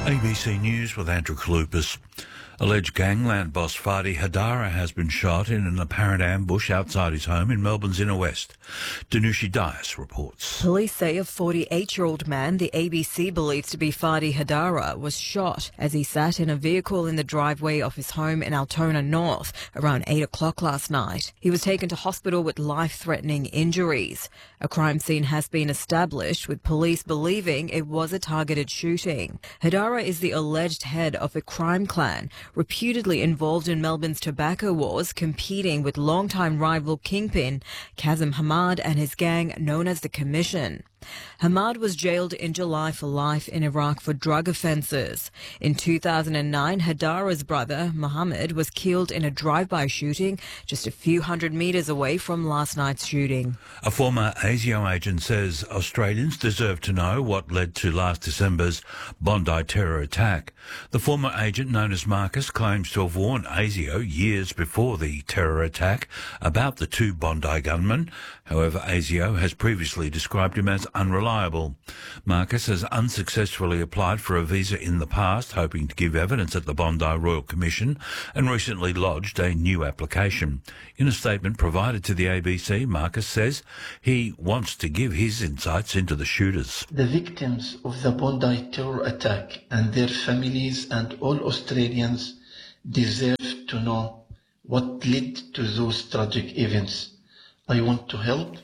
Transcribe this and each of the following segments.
ABC News with Andrew Kalupas. Alleged gangland boss Fadi Hadara has been shot in an apparent ambush outside his home in Melbourne's inner west. Danushi Dias reports. Police say a 48-year-old man the ABC believes to be Fadi Hadara was shot as he sat in a vehicle in the driveway of his home in Altona North around 8 o'clock last night. He was taken to hospital with life-threatening injuries. A crime scene has been established, with police believing it was a targeted shooting. Hadara is the alleged head of a crime clan reputedly involved in Melbourne's tobacco wars, competing with longtime rival kingpin Kazim Hamad and his gang known as the Commission. Hamad was jailed in July for life in Iraq for drug offences. In 2009, Hadara's brother, Mohammed, was killed in a drive-by shooting just a few hundred metres away from last night's shooting. A former ASIO agent says Australians deserve to know what led to last December's Bondi terror attack. The former agent, known as Marcus, claims to have warned ASIO years before the terror attack about the two Bondi gunmen. However, ASIO has previously described him as unreliable. Marcus has unsuccessfully applied for a visa in the past, hoping to give evidence at the Bondi Royal Commission, and recently lodged a new application. In a statement provided to the ABC, Marcus says he wants to give his insights into the shooters. The victims of the Bondi terror attack and their families and all Australians deserve to know what led to those tragic events. I want to help.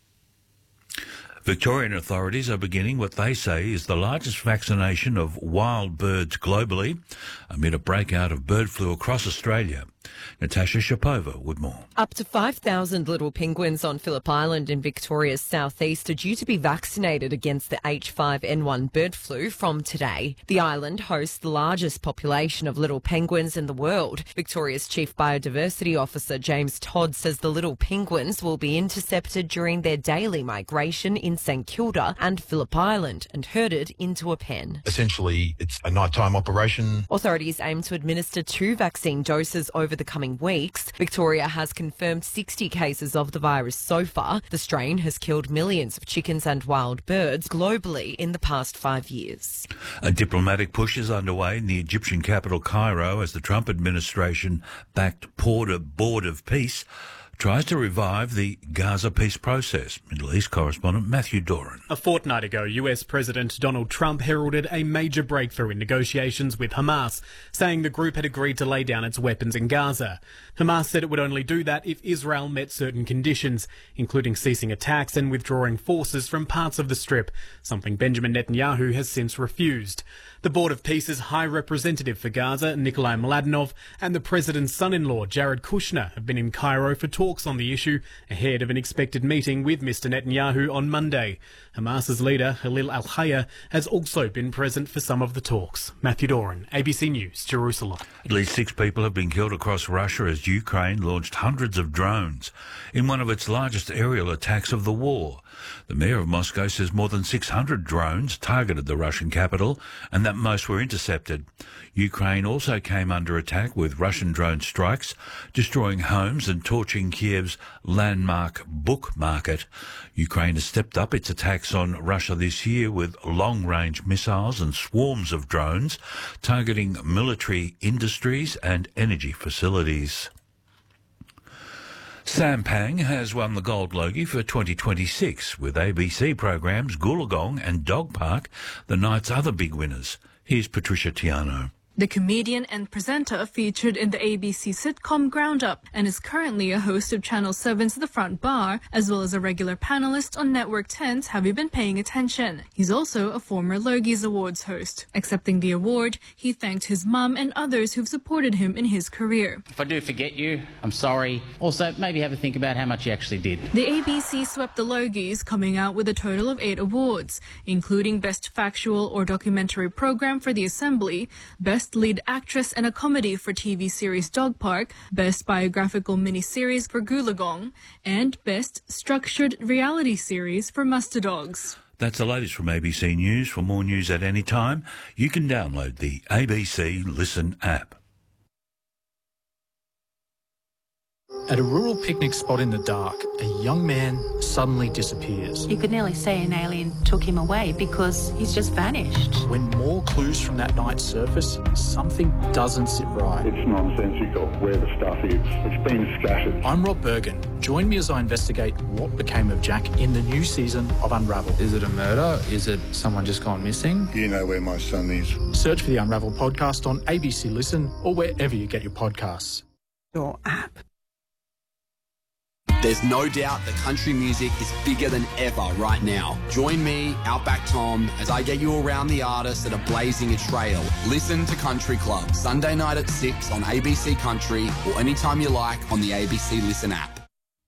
Victorian authorities are beginning what they say is the largest vaccination of wild birds globally amid a breakout of bird flu across Australia. Natasha Shapova with more. Up to 5,000 little penguins on Phillip Island in Victoria's southeast are due to be vaccinated against the H5N1 bird flu from today. The island hosts the largest population of little penguins in the world. Victoria's Chief Biodiversity Officer James Todd says the little penguins will be intercepted during their daily migration in St Kilda and Phillip Island and herded into a pen. Essentially, it's a nighttime operation. Authorities aim to administer 2 vaccine doses over the coming weeks. Victoria has confirmed 60 cases of the virus so far. The strain has killed millions of chickens and wild birds globally in the past 5 years. A diplomatic push is underway in the Egyptian capital Cairo as the Trump administration-backed Board of Peace tries to revive the Gaza peace process. Middle East correspondent Matthew Doran. A fortnight ago, US President Donald Trump heralded a major breakthrough in negotiations with Hamas, saying the group had agreed to lay down its weapons in Gaza. Hamas said it would only do that if Israel met certain conditions, including ceasing attacks and withdrawing forces from parts of the Strip, something Benjamin Netanyahu has since refused. The Board of Peace's High Representative for Gaza, Nikolai Mladenov, and the President's son-in-law, Jared Kushner, have been in Cairo for talks on the issue ahead of an expected meeting with Mr Netanyahu on Monday. Hamas's leader, Halil al-Hayya, has also been present for some of the talks. Matthew Doran, ABC News, Jerusalem. At least 6 people have been killed across Russia as Ukraine launched hundreds of drones in one of its largest aerial attacks of the war. The mayor of Moscow says more than 600 drones targeted the Russian capital and that most were intercepted. Ukraine also came under attack with Russian drone strikes, destroying homes and torching Kiev's landmark book market. Ukraine has stepped up its attacks on Russia this year with long-range missiles and swarms of drones targeting military industries and energy facilities. Sampang has won the Gold Logie for 2026, with ABC programs Goolagong and Dog Park the night's other big winners. Here's Patricia Tiano. The comedian and presenter featured in the ABC sitcom Ground Up and is currently a host of Channel 7's The Front Bar, as well as a regular panelist on Network 10's Have You Been Paying Attention? He's also a former Logies Awards host. Accepting the award, he thanked his mum and others who've supported him in his career. If I do forget you, I'm sorry. Also, maybe have a think about how much you actually did. The ABC swept the Logies, coming out with a total of 8 awards, including Best Factual or Documentary Program for The Assembly, Best Lead Actress in a Comedy for TV series Dog Park, Best Biographical Miniseries for Goolagong, and Best Structured Reality Series for Muster Dogs. That's the latest from ABC News. For more news at any time, you can download the ABC Listen app. At a rural picnic spot in the dark, a young man suddenly disappears. You could nearly say an alien took him away because he's just vanished. When more clues from that night surface, something doesn't sit right. It's nonsensical where the stuff is. It's been scattered. I'm Rob Bergen. Join me as I investigate what became of Jack in the new season of Unravel. Is it a murder? Is it someone just gone missing? You know where my son is. Search for the Unravel podcast on ABC Listen or wherever you get your podcasts. Your app. There's no doubt that country music is bigger than ever right now. Join me, Outback Tom, as I get you around the artists that are blazing a trail. Listen to Country Club, Sunday night at 6 on ABC Country or anytime you like on the ABC Listen app.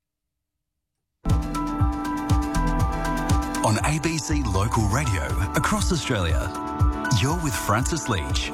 On ABC Local Radio across Australia, you're with Francis Leach.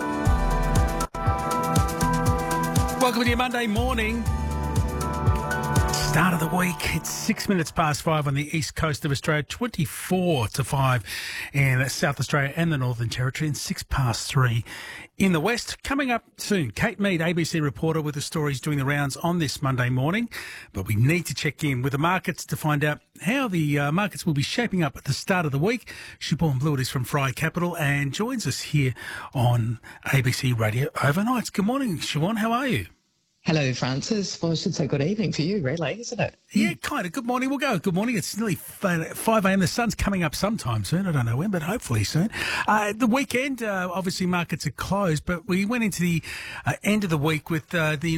Welcome to your Monday morning. Start of the week. It's 6 minutes past 5 on the east coast of Australia, 24 to 5 in South Australia and the Northern Territory, and 6 past 3 in the west. Coming up soon, Kate Mead, ABC reporter, with the stories doing the rounds on this Monday morning. But we need to check in with the markets to find out how the markets will be shaping up at the start of the week. Siobhan Blewett is from Fry Capital and joins us here on ABC Radio Overnights. Good morning, Siobhan. How are you? Hello, Francis. Well, I should say good evening for you, really, isn't it? Yeah, kind of. Good morning. We'll go. Good morning. It's nearly 5 a.m. The sun's coming up sometime soon. I don't know when, but hopefully soon. The weekend, obviously, markets are closed, but we went into the end of the week with the